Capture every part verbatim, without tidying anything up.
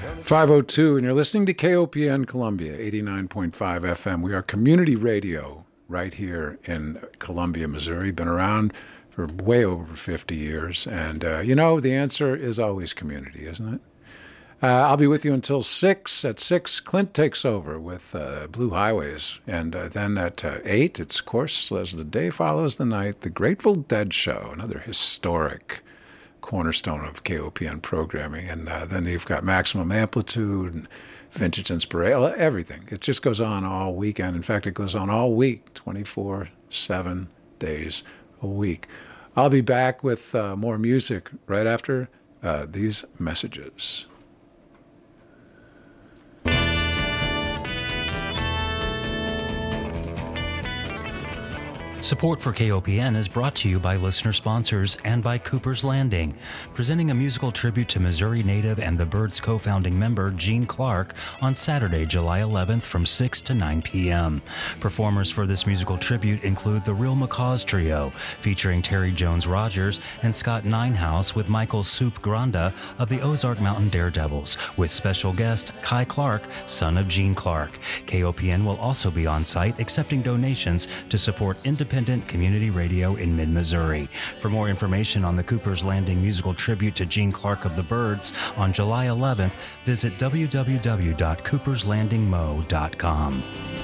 five oh two, and you're listening to K O P N Columbia, eighty-nine point five F M. We are community radio right here in Columbia, Missouri. Been around for way over fifty years. And, uh, you know, the answer is always community, isn't it? Uh, I'll be with you until six. At six, Clint takes over with uh, Blue Highways. And uh, then at uh, eight, it's, of course, as the day follows the night, the Grateful Dead Show, another historic cornerstone of K O P N programming. And uh, then you've got Maximum Amplitude and Vintage Inspiration, everything. It just goes on all weekend. In fact, it goes on all week, twenty-four seven days a week. I'll be back with uh, more music right after uh, these messages. Support for K O P N is brought to you by listener sponsors and by Cooper's Landing, presenting a musical tribute to Missouri native and the Byrds co-founding member Gene Clark on Saturday, July eleventh from six to nine p.m. Performers for this musical tribute include the Real Macaws Trio, featuring Terry Jones Rogers and Scott Ninehouse with Michael Soup Granda of the Ozark Mountain Daredevils, with special guest Kai Clark, son of Gene Clark. K O P N will also be on site accepting donations to support independent community radio in mid-Missouri. For more information on the Cooper's Landing musical tribute to Gene Clark of the Byrds on July eleventh, visit w w w dot coopers landing mo dot com.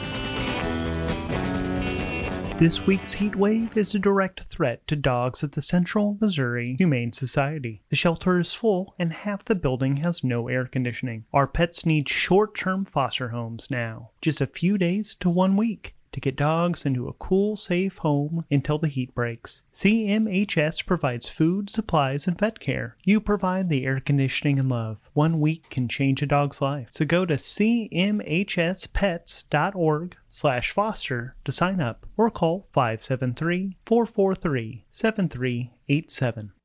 This week's heat wave is a direct threat to dogs at the Central Missouri Humane Society. The shelter is full and half the building has no air conditioning. Our pets need short-term foster homes now, just a few days to one week, to get dogs into a cool, safe home until the heat breaks. C M H S provides food, supplies, and vet care. You provide the air conditioning and love. One week can change a dog's life. So go to c m h s pets dot org slash foster to sign up or call five seven three, four four three, seven three eight seven.